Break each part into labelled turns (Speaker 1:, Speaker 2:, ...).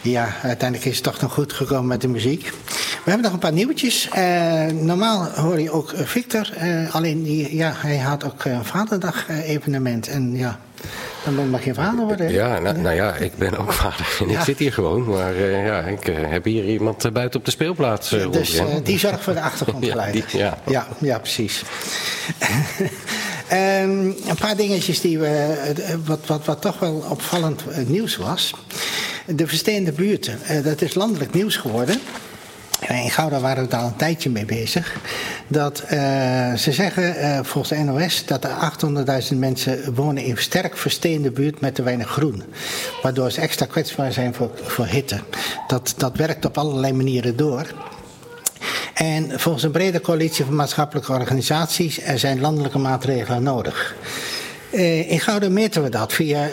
Speaker 1: Ja, uiteindelijk is het toch nog goed gekomen met de muziek. We hebben nog een paar nieuwtjes. Normaal hoor je ook Victor. Alleen hij had ook een vaderdag evenement. En ja, dan moet maar geen vader worden.
Speaker 2: Ja, nou ja, ik ben ook vader. En ik zit hier gewoon. Maar ik heb hier iemand buiten op de speelplaats
Speaker 1: dus die zorgt voor de achtergrondgeluiden. Ja, precies. Een paar dingetjes die wat toch wel opvallend nieuws was. De versteende buurten. Dat is landelijk nieuws geworden. In Gouda waren we daar al een tijdje mee bezig. Dat ze zeggen volgens de NOS dat er 800.000 mensen wonen in sterk versteende buurt met te weinig groen. Waardoor ze extra kwetsbaar zijn voor hitte. Dat werkt op allerlei manieren door. En volgens een brede coalitie van maatschappelijke organisaties er zijn landelijke maatregelen nodig. In Gouda meten we dat via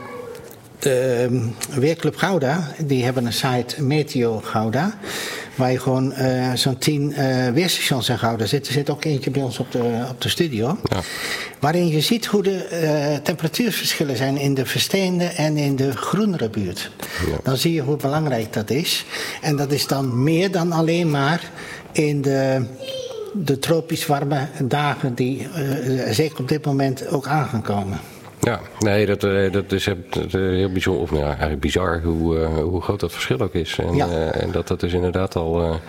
Speaker 1: de Weerclub Gouda. Die hebben een site Meteo Gouda. Waar je gewoon zo'n 10 weerstations in Gouda zit. Er zit ook eentje bij ons op de studio. Ja. Waarin je ziet hoe de temperatuurverschillen zijn in de versteende en in de groenere buurt. Ja. Dan zie je hoe belangrijk dat is. En dat is dan meer dan alleen maar in de tropisch warme dagen die zeker op dit moment ook aan gaan komen.
Speaker 2: Ja, nee, dat is heel bijzonder, of eigenlijk bizar hoe groot dat verschil ook is. En dat is inderdaad al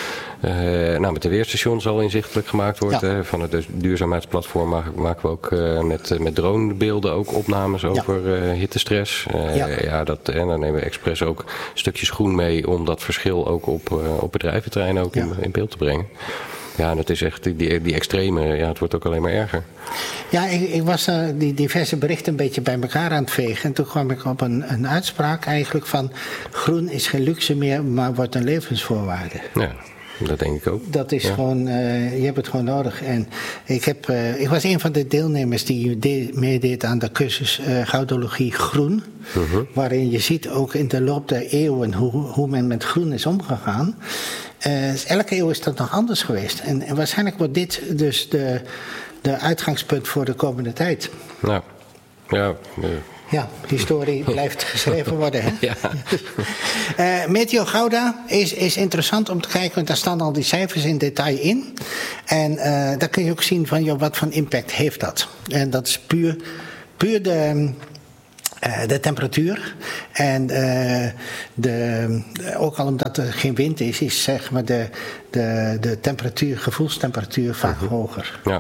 Speaker 2: met de weerstations al inzichtelijk gemaakt wordt. Ja. Van het duurzaamheidsplatform maken we ook met dronebeelden ook opnames over hittestress. En dan nemen we expres ook stukjes groen mee om dat verschil ook op bedrijventerrein ook in beeld te brengen. Ja, en het is echt die extreme, het wordt ook alleen maar erger.
Speaker 1: Ja, ik was die diverse berichten een beetje bij elkaar aan het vegen. En toen kwam ik op een uitspraak eigenlijk van groen is geen luxe meer, maar wordt een levensvoorwaarde. Ja.
Speaker 2: Dat denk ik ook.
Speaker 1: Dat is gewoon, je hebt het gewoon nodig. En ik was een van de deelnemers die meedeed aan de cursus Goudologie Groen. Uh-huh. Waarin je ziet ook in de loop der eeuwen hoe men met groen is omgegaan. Elke eeuw is dat nog anders geweest. En waarschijnlijk wordt dit dus de uitgangspunt voor de komende tijd. Ja, historie blijft geschreven worden. Hè? Ja. Meteo Gouda is interessant om te kijken, want daar staan al die cijfers in detail in. En daar kun je ook zien van, wat voor impact heeft dat. En dat is puur de temperatuur. En ook al omdat er geen wind is zeg maar de temperatuur, gevoelstemperatuur vaak hoger. Ja.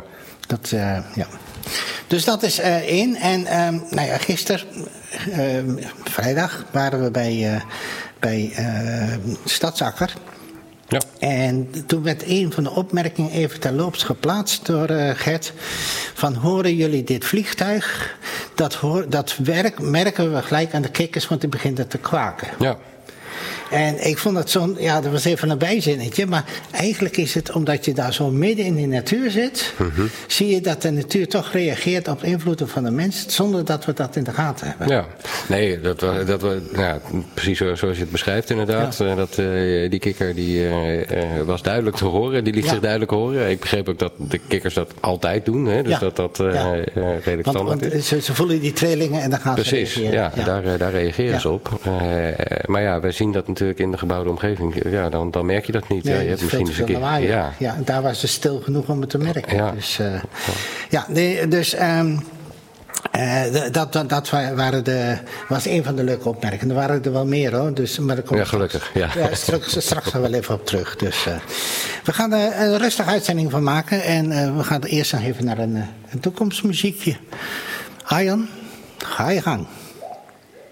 Speaker 1: Dus dat is één. En gisteren, vrijdag, waren we bij Stadsakker. Ja. En toen werd een van de opmerkingen even terloops geplaatst door Gert. Van, horen jullie dit vliegtuig? Dat merken we gelijk aan de kikkers, want die begint het te kwaken. Ja. En ik vond dat dat was even een bijzinnetje, maar eigenlijk is het omdat je daar zo midden in de natuur zit, zie je dat de natuur toch reageert op invloeden van de mens, zonder dat we dat in de gaten hebben. Ja,
Speaker 2: nee, precies zoals je het beschrijft inderdaad. Ja. Die kikker die was duidelijk te horen, die liet zich duidelijk horen. Ik begreep ook dat de kikkers dat altijd doen, hè? Dus dat redelijk standaard is.
Speaker 1: Ze voelen die trillingen en dan gaan ze reageren.
Speaker 2: Precies, daar reageren ze op. Maar wij zien dat natuurlijk in de gebouwde omgeving, dan merk je dat niet.
Speaker 1: Nee,
Speaker 2: je hebt misschien eens een keer.
Speaker 1: Ja, daar was ze stil genoeg om het te merken. Ja. Dat was een van de leuke opmerkingen. Er waren er wel meer hoor. Dus, maar
Speaker 2: gelukkig.
Speaker 1: Straks gaan we wel even op terug. Dus, we gaan er een rustige uitzending van maken. En we gaan eerst nog even naar een toekomstmuziekje. Arjan, ga je gang.